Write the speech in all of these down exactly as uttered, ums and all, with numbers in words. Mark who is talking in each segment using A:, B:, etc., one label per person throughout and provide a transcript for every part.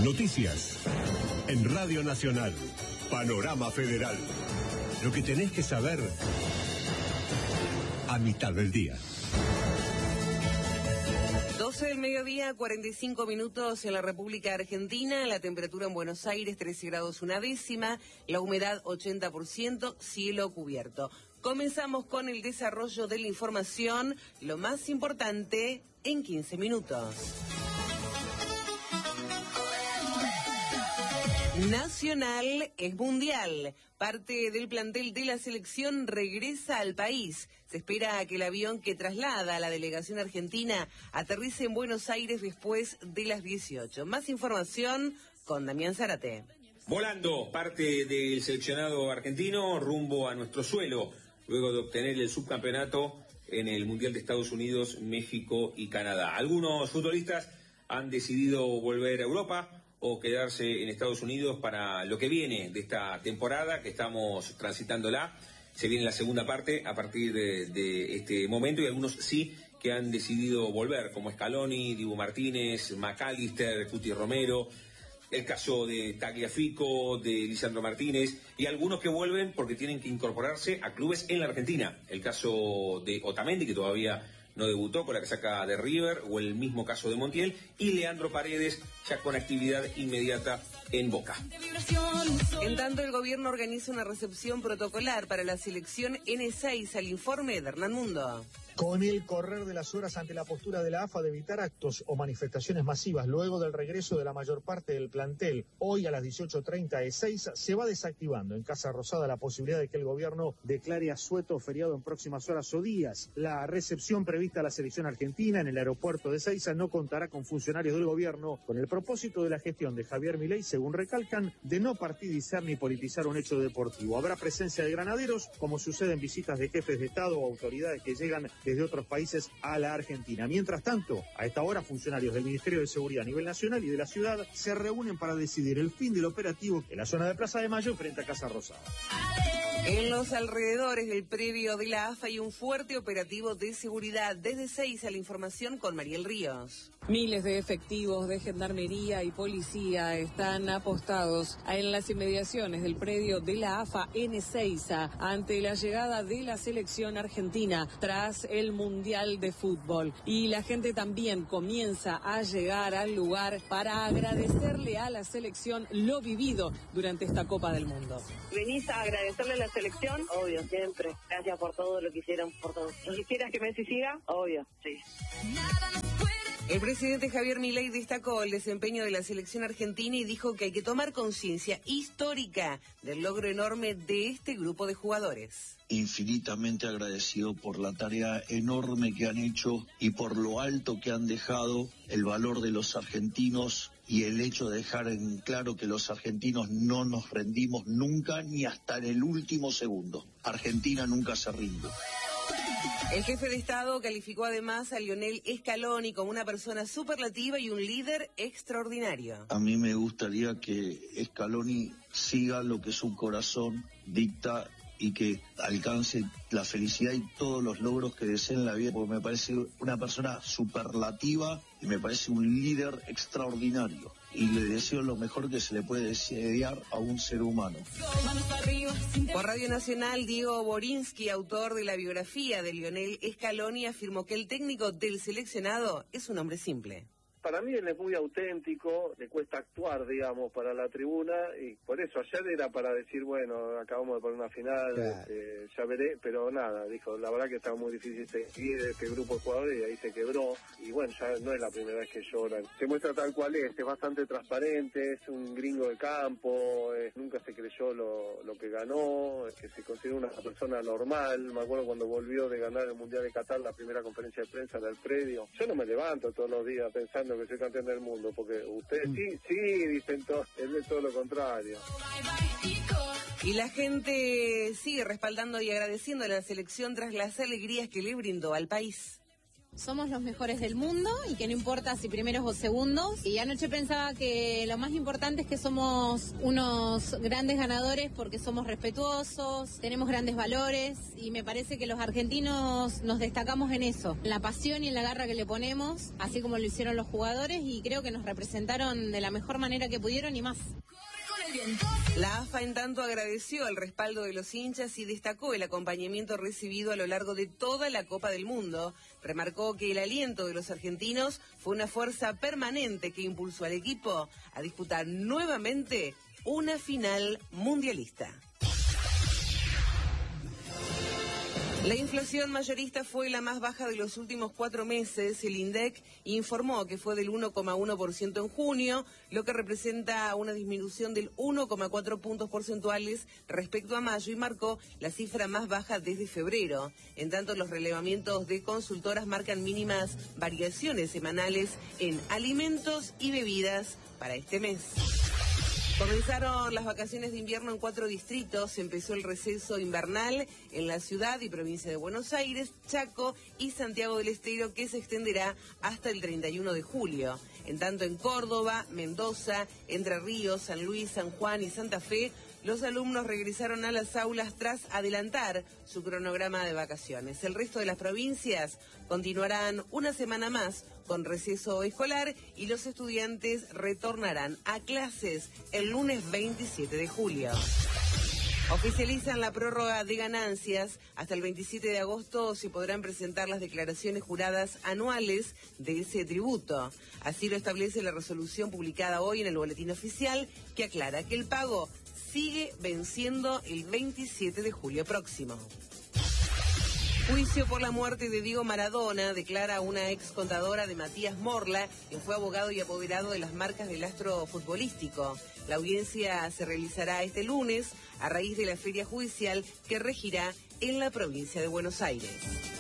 A: Noticias en Radio Nacional. Panorama Federal. Lo que tenés que saber a mitad del día.
B: doce del mediodía, cuarenta y cinco minutos en la República Argentina. La temperatura en Buenos Aires, trece grados una décima. La humedad, ochenta por ciento. Cielo cubierto. Comenzamos con el desarrollo de la información. Lo más importante en quince minutos. Nacional es mundial. Parte del plantel de la selección regresa al país. Se espera a que el avión que traslada a la delegación argentina aterrice en Buenos Aires después de las dieciocho. Más información con Damián Zárate.
C: Volando parte del seleccionado argentino rumbo a nuestro suelo, luego de obtener el subcampeonato en el Mundial de Estados Unidos, México y Canadá. Algunos futbolistas han decidido volver a Europa o quedarse en Estados Unidos para lo que viene de esta temporada que estamos transitándola. Se viene la segunda parte a partir de, de este momento, y algunos sí que han decidido volver, como Scaloni, Dibu Martínez, McAllister, Cuti Romero, el caso de Tagliafico, de Lisandro Martínez, y algunos que vuelven porque tienen que incorporarse a clubes en la Argentina. El caso de Otamendi, que todavía no debutó con la casaca de River, o el mismo caso de Montiel, y Leandro Paredes, ya con actividad inmediata en Boca.
B: En tanto, el gobierno organiza una recepción protocolar para la selección N seis al informe de Hernán Mundo.
D: Con el correr de las horas ante la postura de la A F A de evitar actos o manifestaciones masivas luego del regreso de la mayor parte del plantel, hoy a las dieciocho treinta Ezeiza se va desactivando en Casa Rosada la posibilidad de que el gobierno declare asueto feriado en próximas horas o días. La recepción prevista a la selección argentina en el aeropuerto de Ezeiza no contará con funcionarios del gobierno, con el propósito de la gestión de Javier Milei, según recalcan, de no partidizar ni politizar un hecho deportivo. Habrá presencia de granaderos, como sucede en visitas de jefes de Estado o autoridades que llegan desde otros países a la Argentina. Mientras tanto, a esta hora, funcionarios del Ministerio de Seguridad a nivel nacional y de la ciudad se reúnen para decidir el fin del operativo en la zona de Plaza de Mayo frente a Casa Rosada.
B: En los alrededores del predio de la A F A hay un fuerte operativo de seguridad. Desde Ezeiza, la información con Mariel Ríos.
E: Miles de efectivos de gendarmería y policía están apostados en las inmediaciones del predio de la A F A en Ezeiza ante la llegada de la selección argentina tras el Mundial de Fútbol. Y la gente también comienza a llegar al lugar para agradecerle a la selección lo vivido durante esta Copa del Mundo.
F: ¿Venís a agradecerle a la selección? Obvio, siempre. Gracias por todo lo que hicieron, por todo. ¿Quisieras que Messi siga? Obvio, sí.
B: El presidente Javier Milei destacó el desempeño de la selección argentina y dijo que hay que tomar conciencia histórica del logro enorme de este grupo de jugadores.
G: Infinitamente agradecido por la tarea enorme que han hecho y por lo alto que han dejado el valor de los argentinos y el hecho de dejar en claro que los argentinos no nos rendimos nunca ni hasta en el último segundo. Argentina nunca se rinde.
B: El jefe de Estado calificó además a Lionel Scaloni como una persona superlativa y un líder extraordinario.
G: A mí me gustaría que Scaloni siga lo que su corazón dicta y que alcance la felicidad y todos los logros que desee en la vida, porque me parece una persona superlativa y me parece un líder extraordinario. Y le deseo lo mejor que se le puede desear a un ser humano.
B: Por Radio Nacional, Diego Borinsky, autor de la biografía de Lionel Scaloni, afirmó que el técnico del seleccionado es un hombre simple.
H: Para mí él es muy auténtico, le cuesta actuar, digamos, para la tribuna, y por eso ayer era para decir, bueno, acabamos de poner una final, claro. este, ya veré, pero nada, dijo, la verdad que estaba muy difícil seguir este grupo de jugadores y ahí se quebró, y bueno, ya no es la primera vez que lloran. Se muestra tal cual es, es bastante transparente, es un gringo de campo, es, nunca se creyó lo, lo que ganó, es que se considera una persona normal. Me acuerdo cuando volvió de ganar el Mundial de Qatar, la primera conferencia de prensa en el predio. Yo no me levanto todos los días pensando que soy campeón del mundo, porque ustedes sí, sí, dicen todo, él es todo lo contrario.
B: Y la gente sigue respaldando y agradeciendo a la selección tras las alegrías que le brindó al país.
I: Somos los mejores del mundo y que no importa si primeros o segundos. Y anoche pensaba que lo más importante es que somos unos grandes ganadores porque somos respetuosos, tenemos grandes valores y me parece que los argentinos nos destacamos en eso, en la pasión y en la garra que le ponemos, así como lo hicieron los jugadores, y creo que nos representaron de la mejor manera que pudieron y más.
B: La A F A en tanto agradeció el respaldo de los hinchas y destacó el acompañamiento recibido a lo largo de toda la Copa del Mundo. Remarcó que el aliento de los argentinos fue una fuerza permanente que impulsó al equipo a disputar nuevamente una final mundialista. La inflación mayorista fue la más baja de los últimos cuatro meses. El INDEC informó que fue del uno coma uno por ciento en junio, lo que representa una disminución del uno coma cuatro puntos porcentuales respecto a mayo y marcó la cifra más baja desde febrero. En tanto, los relevamientos de consultoras marcan mínimas variaciones semanales en alimentos y bebidas para este mes. Comenzaron las vacaciones de invierno en cuatro distritos. Empezó el receso invernal en la ciudad y provincia de Buenos Aires, Chaco y Santiago del Estero, que se extenderá hasta el treinta y uno de julio. En tanto, en Córdoba, Mendoza, Entre Ríos, San Luis, San Juan y Santa Fe, los alumnos regresaron a las aulas tras adelantar su cronograma de vacaciones. El resto de las provincias continuarán una semana más con receso escolar y los estudiantes retornarán a clases el lunes veintisiete de julio. Oficializan la prórroga de ganancias. Hasta el veintisiete de agosto se podrán presentar las declaraciones juradas anuales de ese tributo. Así lo establece la resolución publicada hoy en el Boletín Oficial, que aclara que el pago sigue venciendo el veintisiete de julio próximo. Juicio por la muerte de Diego Maradona, declara una ex contadora de Matías Morla, quien fue abogado y apoderado de las marcas del astro futbolístico. La audiencia se realizará este lunes a raíz de la feria judicial que regirá en la provincia de Buenos Aires.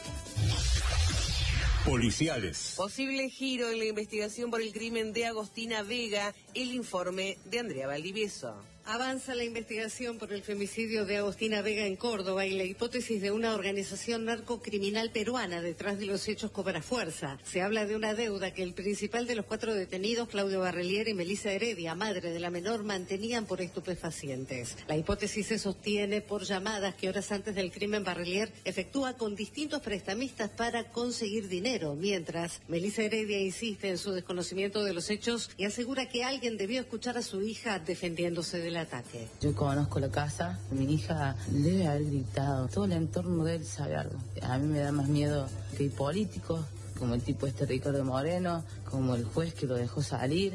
A: Policiales.
B: Posible giro en la investigación por el crimen de Agostina Vega, el informe de Andrea Valdivieso.
J: Avanza la investigación por el femicidio de Agostina Vega en Córdoba y la hipótesis de una organización narcocriminal peruana detrás de los hechos cobra fuerza. Se habla de una deuda que el principal de los cuatro detenidos, Claudio Barrelier y Melissa Heredia, madre de la menor, mantenían por estupefacientes. La hipótesis se sostiene por llamadas que horas antes del crimen Barrelier efectúa con distintos prestamistas para conseguir dinero, mientras Melissa Heredia insiste en su desconocimiento de los hechos y asegura que alguien debió escuchar a su hija defendiéndose de el ataque.
K: Yo conozco la casa, mi hija debe haber gritado, todo el entorno de él sabe algo. A mí me da más miedo que hay políticos, como el tipo este Ricardo Moreno, como el juez que lo dejó salir.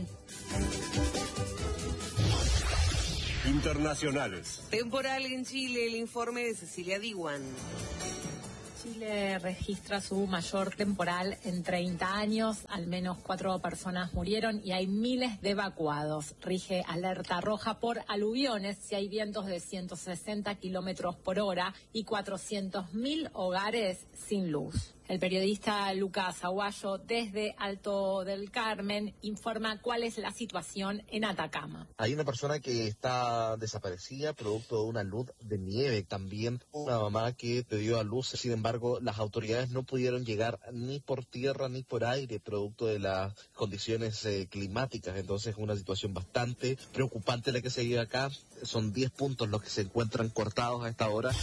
A: Internacionales.
B: Temporal en Chile, el informe de Cecilia Diwan.
L: Chile registra su mayor temporal en treinta años, al menos cuatro personas murieron y hay miles de evacuados. Rige alerta roja por aluviones si hay vientos de ciento sesenta kilómetros por hora y cuatrocientos mil hogares sin luz. El periodista Lucas Aguayo, desde Alto del Carmen, informa cuál es la situación en Atacama.
M: Hay una persona que está desaparecida producto de una luz de nieve. También una mamá que dio a luz. Sin embargo, las autoridades no pudieron llegar ni por tierra ni por aire producto de las condiciones eh, climáticas. Entonces, es una situación bastante preocupante la que se vive acá. Son diez puntos los que se encuentran cortados a esta hora.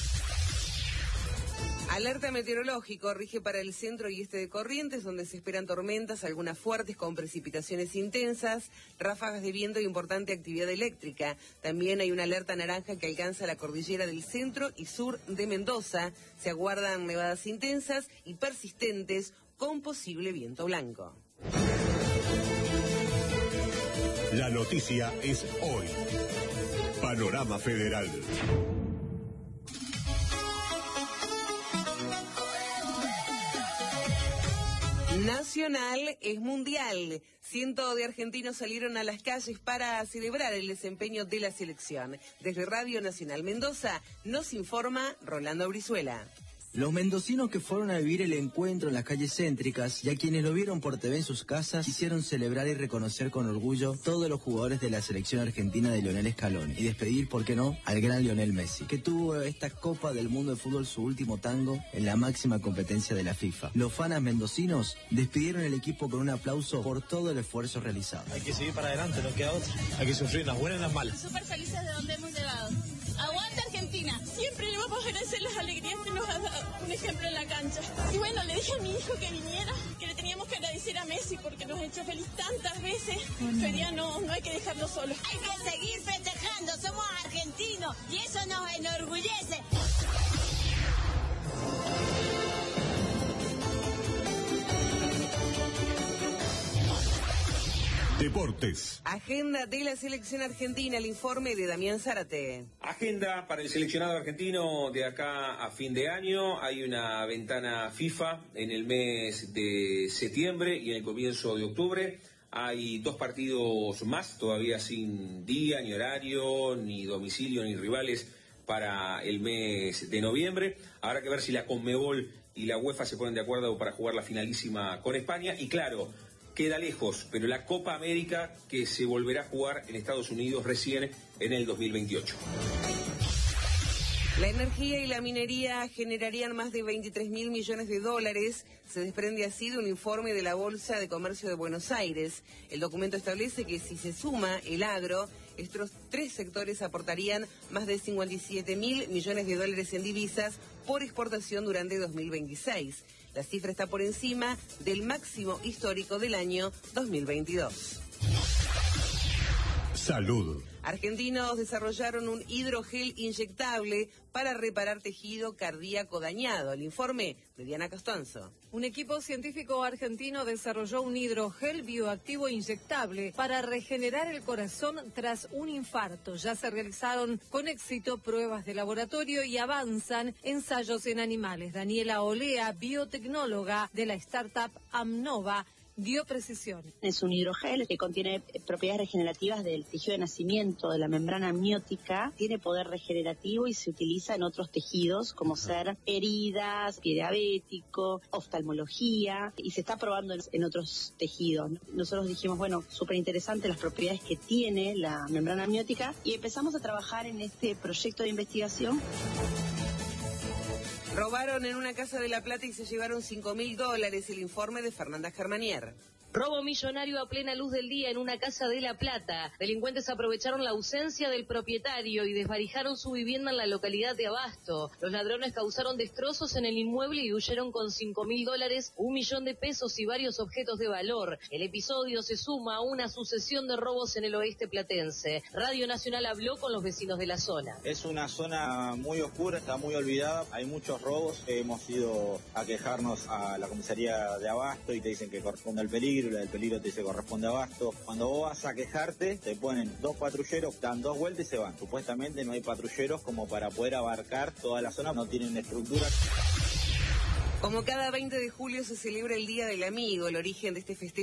B: Alerta meteorológico rige para el centro y este de Corrientes, donde se esperan tormentas, algunas fuertes con precipitaciones intensas, ráfagas de viento e importante actividad eléctrica. También hay una alerta naranja que alcanza la cordillera del centro y sur de Mendoza. Se aguardan nevadas intensas y persistentes con posible viento blanco.
A: La noticia es hoy. Panorama Federal.
B: Nacional es mundial. Cientos de argentinos salieron a las calles para celebrar el desempeño de la selección. Desde Radio Nacional Mendoza nos informa Rolando Brizuela.
N: Los mendocinos que fueron a vivir el encuentro en las calles céntricas y a quienes lo vieron por T V en sus casas quisieron celebrar y reconocer con orgullo todos los jugadores de la selección argentina de Lionel Scaloni y despedir, ¿por qué no?, al gran Lionel Messi, que tuvo esta Copa del Mundo de Fútbol su último tango en la máxima competencia de la FIFA. Los fanas mendocinos despidieron el equipo con un aplauso por todo el esfuerzo realizado.
O: Hay que seguir para adelante, no queda otra. Hay que sufrir las buenas y las malas.
P: Súper felices de donde hemos llegado. ¡Aguanta Argentina! Siempre le vamos a agradecer las alegrías que nos ha dado, un ejemplo en la cancha. Y bueno, le dije a mi hijo que viniera, que le teníamos que agradecer a Messi porque nos ha hecho feliz tantas veces. Bueno. Que hoy día no, no hay que dejarlo solo.
Q: Hay que seguir festejando, somos argentinos y eso nos enorgullece.
A: Deportes.
B: Agenda de la selección argentina, el informe de Damián Zárate.
C: Agenda para el seleccionado argentino de acá a fin de año. Hay una ventana FIFA en el mes de septiembre y en el comienzo de octubre. Hay dos partidos más, todavía sin día, ni horario, ni domicilio, ni rivales para el mes de noviembre. Habrá que ver si la Conmebol y la UEFA se ponen de acuerdo para jugar la finalísima con España. Y claro, queda lejos, pero la Copa América que se volverá a jugar en Estados Unidos recién en el dos mil veintiocho.
B: La energía y la minería generarían más de veintitrés mil millones de dólares. Se desprende así de un informe de la Bolsa de Comercio de Buenos Aires. El documento establece que si se suma el agro, estos tres sectores aportarían más de cincuenta y siete mil millones de dólares en divisas por exportación durante dos mil veintiséis. La cifra está por encima del máximo histórico del año dos mil veintidós.
A: Salud.
B: Argentinos desarrollaron un hidrogel inyectable para reparar tejido cardíaco dañado. El informe de Diana Costanzo.
E: Un equipo científico argentino desarrolló un hidrogel bioactivo inyectable para regenerar el corazón tras un infarto. Ya se realizaron con éxito pruebas de laboratorio y avanzan ensayos en animales. Daniela Olea, biotecnóloga de la startup Amnova, dio precisión.
R: Es un hidrogel que contiene propiedades regenerativas del tejido de nacimiento, de la membrana amniótica, tiene poder regenerativo y se utiliza en otros tejidos como ser heridas, pie diabético, oftalmología, y se está probando en, en otros tejidos. Nosotros dijimos, bueno, súper interesante las propiedades que tiene la membrana amniótica y empezamos a trabajar en este proyecto de investigación.
B: Robaron en una casa de La Plata y se llevaron cinco mil dólares, el informe de Fernanda Germanier.
S: Robo millonario a plena luz del día en una casa de La Plata. Delincuentes aprovecharon la ausencia del propietario y desvalijaron su vivienda en la localidad de Abasto. Los ladrones causaron destrozos en el inmueble y huyeron con cinco mil dólares, un millón de pesos y varios objetos de valor. El episodio se suma a una sucesión de robos en el oeste platense. Radio Nacional habló con los vecinos de la zona.
T: Es una zona muy oscura, está muy olvidada, hay muchos robos. Hemos ido a quejarnos a la comisaría de Abasto y te dicen que corresponde al peligro. La del peligro te dice corresponde a Abasto. Cuando vos vas a quejarte, te ponen dos patrulleros, dan dos vueltas y se van. Supuestamente no hay patrulleros como para poder abarcar toda la zona, no tienen estructura.
B: Como cada veinte de julio se celebra el Día del Amigo, el origen de este festejo